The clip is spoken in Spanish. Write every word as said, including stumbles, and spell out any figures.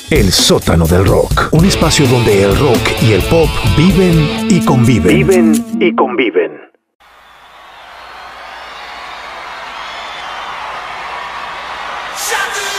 El sótano del rock, un espacio donde el rock y el pop viven y conviven. Viven y conviven. Shut